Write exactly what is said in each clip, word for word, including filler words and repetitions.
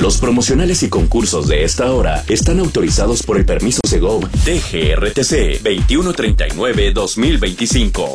Los promocionales y concursos de esta hora están autorizados por el permiso Segov D G R T C veintiuno treinta y nueve guión dos mil veinticinco.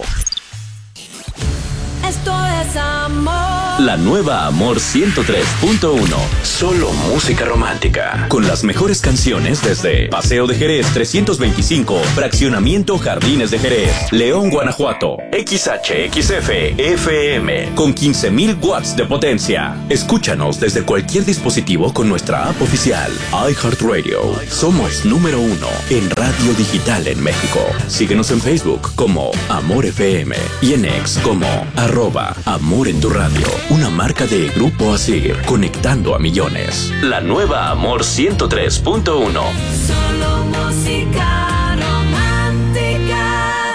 Esto es amor. La nueva Amor ciento tres punto uno. Solo música romántica. Con las mejores canciones desde Paseo de Jerez trescientos veinticinco, Fraccionamiento Jardines de Jerez, León, Guanajuato. X H X F F M con quince mil watts de potencia. Escúchanos desde cualquier dispositivo con nuestra app oficial. iHeartRadio. Somos número uno en radio digital en México. Síguenos en Facebook como Amor F M y en X como arroba Amor en tu radio. Una marca de Grupo Asir, conectando a millones. La nueva Amor ciento tres punto uno. Solo música romántica.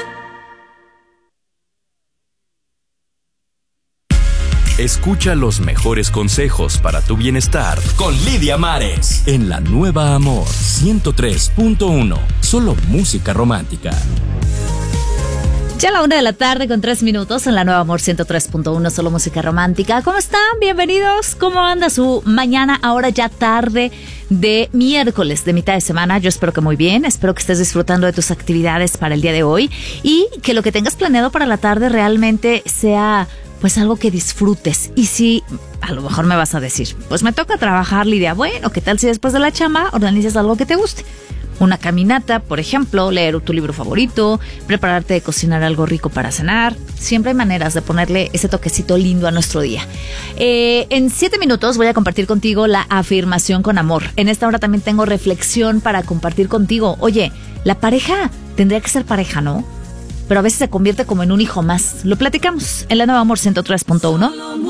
Escucha los mejores consejos para tu bienestar con Lidia Mares en la nueva Amor ciento tres punto uno. Solo música romántica. Ya a la una de la tarde con tres minutos en la nueva Amor ciento tres punto uno, solo música romántica. ¿Cómo están? Bienvenidos. ¿Cómo anda su mañana? Ahora ya tarde de miércoles, de mitad de semana. Yo espero que muy bien. Espero que estés disfrutando de tus actividades para el día de hoy y que lo que tengas planeado para la tarde realmente sea pues algo que disfrutes. Y si a lo mejor me vas a decir, pues me toca trabajar, Lidia. Bueno, ¿qué tal si después de la chamba organizas algo que te guste? Una caminata, por ejemplo, leer tu libro favorito, prepararte de cocinar algo rico para cenar. Siempre hay maneras de ponerle ese toquecito lindo a nuestro día. Eh, en siete minutos voy a compartir contigo la afirmación con amor. En esta hora también tengo reflexión para compartir contigo. Oye, la pareja tendría que ser pareja, ¿no? Pero a veces se convierte como en un hijo más. Lo platicamos en la nueva Amor ciento tres punto uno.